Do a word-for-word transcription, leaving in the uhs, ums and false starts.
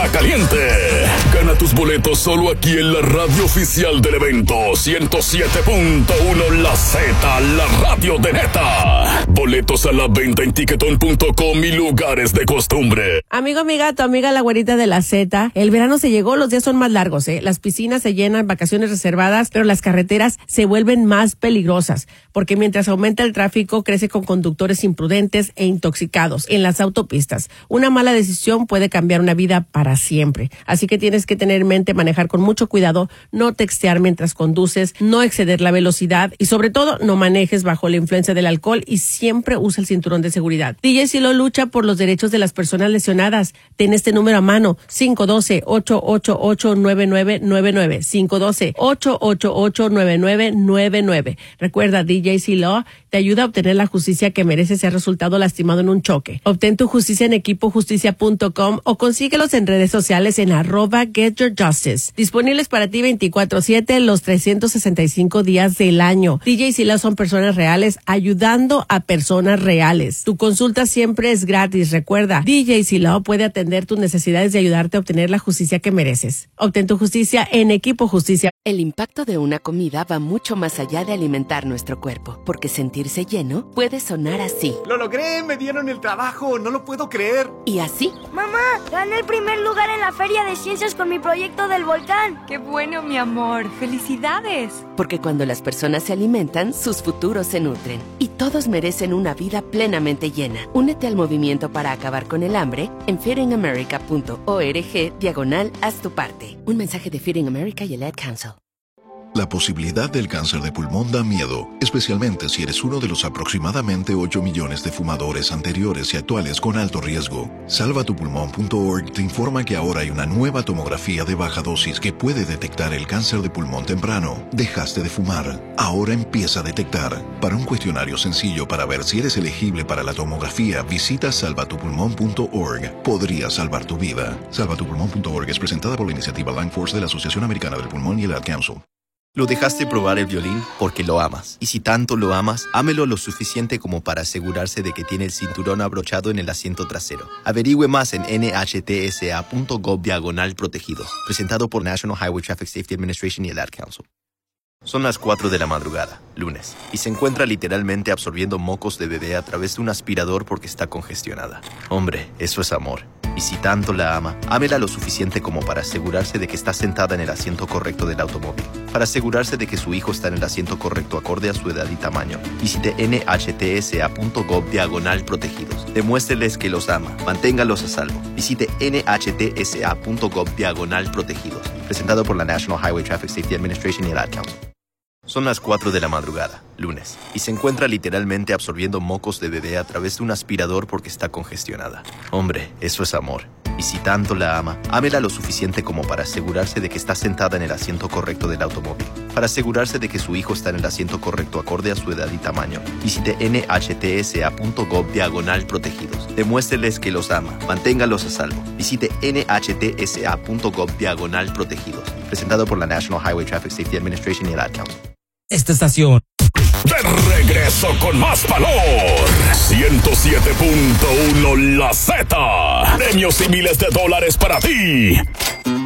caliente. Gana tus boletos solo aquí en la radio oficial del evento. ciento siete punto uno La Z, la radio de neta. Boletos a la venta en tiquetón punto com y lugares de costumbre. Amigo, amiga, tu amiga la güerita de la Z. El verano se llegó, los días son más largos, ¿eh? Las piscinas se llenan, vacaciones reservadas, pero las carreteras se vuelven más peligrosas, porque mientras aumenta el tráfico, crece con conductores imprudentes e intoxicados en las autopistas. Una mala decisión puede cambiar una vida para siempre. Así que tienes que tener en mente manejar con mucho cuidado, no textear mientras conduces, no exceder la velocidad y sobre todo no manejes bajo la influencia del alcohol y siempre usa el cinturón de seguridad. D J Silo lucha por los derechos de las personas lesionadas. Ten este número a mano, cinco uno dos, ocho ocho ocho, nueve nueve nueve nueve, cinco uno dos, ocho ocho ocho, nueve nueve nueve nueve. Recuerda, D J Silo te ayuda a obtener la justicia que mereces si has resultado lastimado en un choque. Obtén tu justicia en equipo justicia punto com o consíguelos en redes sociales en arroba Get Your Justice. Disponibles para ti veinticuatro siete los trescientos sesenta y cinco días del año. D J Silo son personas reales ayudando a personas reales. Tu consulta siempre es gratis. Recuerda, D J Silo puede atender tus necesidades y ayudarte a obtener la justicia que mereces. Obtén tu justicia en equipo justicia. El impacto de una comida va mucho más allá de alimentar nuestro cuerpo, porque sentirse lleno puede sonar así. ¡Lo logré! ¡Me dieron el trabajo! ¡No lo puedo creer! Y así. ¡Mamá! ¡Gané el primer lugar en la Feria de Ciencias con mi proyecto del volcán! ¡Qué bueno, mi amor! ¡Felicidades! Porque cuando las personas se alimentan, sus futuros se nutren. Y todos merecen una vida plenamente llena. Únete al movimiento para acabar con el hambre en feeding america punto org diagonal haz tu parte. Un mensaje de Feeding America y el Ad Council. La posibilidad del cáncer de pulmón da miedo, especialmente si eres uno de los aproximadamente ocho millones de fumadores anteriores y actuales con alto riesgo. salva tu pulmón punto org te informa que ahora hay una nueva tomografía de baja dosis que puede detectar el cáncer de pulmón temprano. Dejaste de fumar, ahora empieza a detectar. Para un cuestionario sencillo para ver si eres elegible para la tomografía, visita salva tu pulmón punto org. Podría salvar tu vida. salva tu pulmón punto org es presentada por la iniciativa Lung Force de la Asociación Americana del Pulmón y el Ad Council. Lo dejaste probar el violín porque lo amas. Y si tanto lo amas, ámelo lo suficiente como para asegurarse de que tiene el cinturón abrochado en el asiento trasero. Averigüe más en N H T S A punto gov diagonal protegidos. Presentado por National Highway Traffic Safety Administration y el Ad Council. Son las cuatro de la madrugada, lunes, y se encuentra literalmente absorbiendo mocos de bebé a través de un aspirador porque está congestionada. Hombre, eso es amor. Y si tanto la ama, ámela lo suficiente como para asegurarse de que está sentada en el asiento correcto del automóvil. Para asegurarse de que su hijo está en el asiento correcto acorde a su edad y tamaño. Visite N H T S A punto gov diagonal protegidos. Demuéstreles que los ama. Manténgalos a salvo. Visite N H T S A punto gov diagonal protegidos. Presentado por la National Highway Traffic Safety Administration y el Ad Council. Son las cuatro de la madrugada, lunes, y se encuentra literalmente absorbiendo mocos de bebé a través de un aspirador porque está congestionada. Hombre, eso es amor. Y si tanto la ama, ámela lo suficiente como para asegurarse de que está sentada en el asiento correcto del automóvil. Para asegurarse de que su hijo está en el asiento correcto acorde a su edad y tamaño. Visite N H T S A punto gov diagonal protegidos. Demuéstreles que los ama. Manténgalos a salvo. Visite N H T S A punto gov diagonal protegidos. Presentado por la National Highway Traffic Safety Administration y el Ad Council. Esta estación. De regreso con más valor. ciento siete punto uno La Z. Premios y miles de dólares para ti.